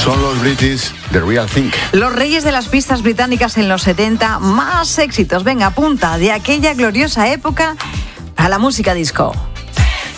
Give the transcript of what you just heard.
Son los British, The Real Thing. Los reyes de las pistas británicas en los 70, más éxitos. Venga, apunta de aquella gloriosa época a la música disco.